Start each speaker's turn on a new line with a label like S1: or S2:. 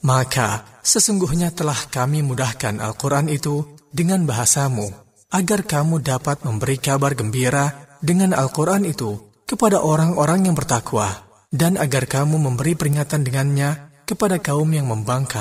S1: Maka sesungguhnya telah kami mudahkan Al-Quran itu dengan bahasamu, agar kamu dapat memberi kabar gembira dengan Al-Quran itu kepada orang-orang yang bertakwa, dan agar kamu memberi peringatan dengannya kepada kaum yang membangkang.